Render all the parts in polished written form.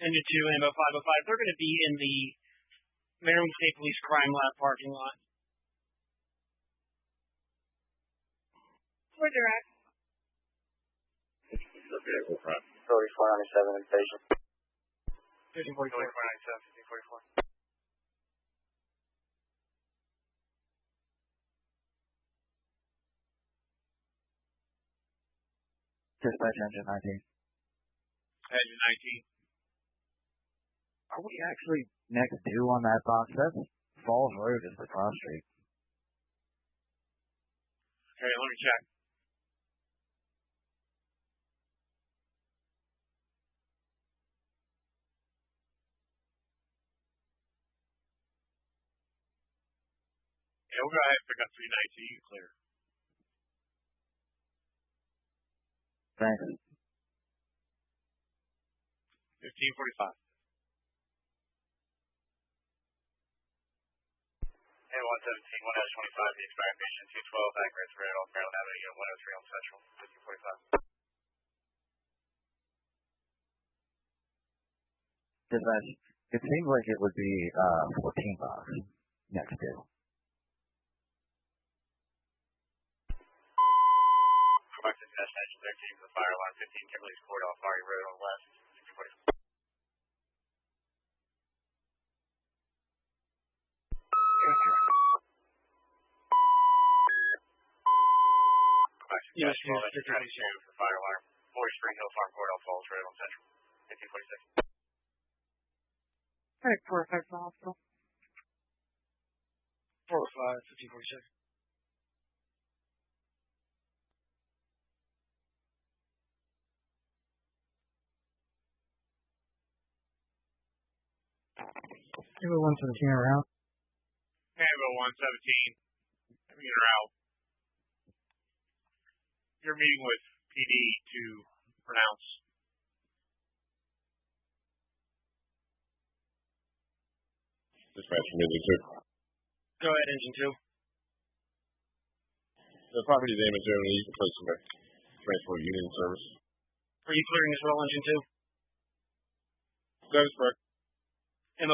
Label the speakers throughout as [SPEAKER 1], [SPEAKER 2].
[SPEAKER 1] Engine 2, Ammo 505. They're going to be in the Maryland State Police Crime Lab parking lot.
[SPEAKER 2] For direct.
[SPEAKER 3] Okay, we'll run.
[SPEAKER 4] 3497 inpatient.
[SPEAKER 1] 1544.
[SPEAKER 4] 3497, 1544.
[SPEAKER 5] Dispatch engine 19.
[SPEAKER 3] Engine 19.
[SPEAKER 5] Are we actually next due on that box? That's Falls Road is the cross street.
[SPEAKER 3] Okay, let me check. Yeah, we'll go ahead and pick up 319. You clear.
[SPEAKER 5] Thanks.
[SPEAKER 3] 1545.
[SPEAKER 4] And 117, 1-25, the expired patient 212, Accurate Red off Maryland Avenue, unit 103 on Central, 1545.
[SPEAKER 5] Dispatch, it seems like it would be 14 box next due.
[SPEAKER 4] Proactive destination 13 for the fire alarm, 15 Kimberly's Court off Murray Road on the west, 1545.
[SPEAKER 1] Yes,
[SPEAKER 4] for fire alarm, 4th Street Hill Farm Court off Falls Road on Central, 1546.
[SPEAKER 2] Alright, 405 to the hospital.
[SPEAKER 1] 405, 1546.
[SPEAKER 6] Ammo 117 around.
[SPEAKER 3] Ammo 117. In or out. You're meeting with PD to pronounce. Dispatch from Engine 2.
[SPEAKER 1] Go ahead, Engine 2.
[SPEAKER 3] The property damage only, you can place some transport union service.
[SPEAKER 1] Are you clearing as well, Engine 2?
[SPEAKER 3] That is correct.
[SPEAKER 1] Ammo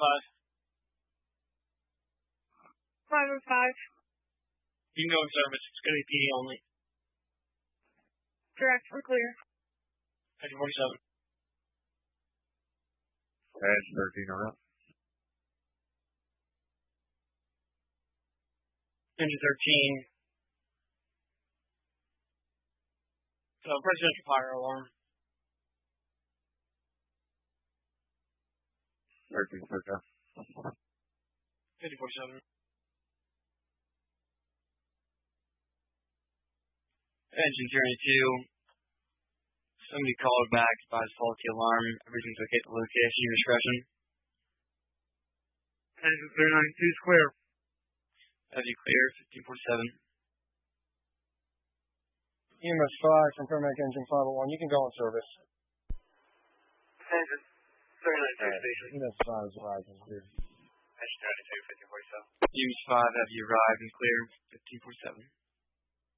[SPEAKER 1] 505.
[SPEAKER 2] 505.
[SPEAKER 1] You can go in service. It's going to be PD only.
[SPEAKER 2] Direct for clear.
[SPEAKER 1] Engine 47.
[SPEAKER 5] Edge 13 around.
[SPEAKER 1] Engine 13. Residential fire alarm.
[SPEAKER 5] 13 for
[SPEAKER 1] 5047. Engine Journey 2. Somebody called back by his faulty alarm. Everything's okay at the location. Your discretion.
[SPEAKER 6] Engine 392 is clear.
[SPEAKER 1] Have you clear? 1547.
[SPEAKER 6] EMS 5 from Paramedic Engine 501. You can go in service.
[SPEAKER 4] Engine 392 station.
[SPEAKER 6] EMS 5 is arrived and clear.
[SPEAKER 4] Engine 392, 1547.
[SPEAKER 1] EMS 5, have you arrived and clear? 1547.